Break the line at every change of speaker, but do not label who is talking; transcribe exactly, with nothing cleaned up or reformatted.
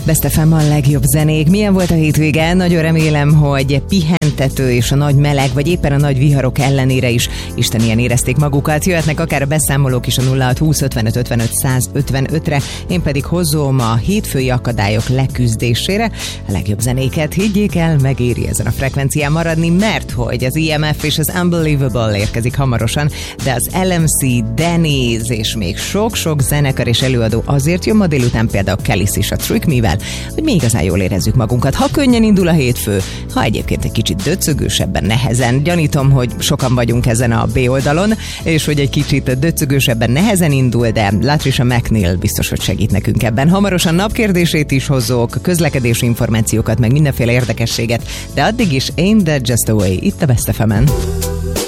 Best ef em a legjobb zenék. Milyen volt a hétvége? Nagyon remélem, hogy pihentető és a nagy meleg, vagy éppen a nagy viharok ellenére is Isten ilyen érezték magukat. Jöhetnek akár a beszámolók is a nulla hat húsz ötvenöt ötvenöt száz ötvenötre, én pedig hozom a hétfői akadályok leküzdésére a legjobb zenéket. Higgyék el, megéri ezen a frekvencián maradni, mert hogy az i em ef és az Unbelievable érkezik hamarosan, de az el em cé, Denny's és még sok-sok zenekar és előadó azért jön ma délután, például Kelis is a Trick Me-vel, hogy mi igazán jól érezzük magunkat. Ha könnyen indul a hétfő, ha egyébként egy kicsit döcögősebben, nehezen. Gyanítom, hogy sokan vagyunk ezen a B oldalon, és hogy egy kicsit döcögősebben, nehezen indul, de Latricia McNeil biztos, hogy segít nekünk ebben. Hamarosan napkérdését is hozzuk, közlekedési információkat, meg mindenféle érdekességet, de addig is Ain't That Just the Way, itt a Best ef emen.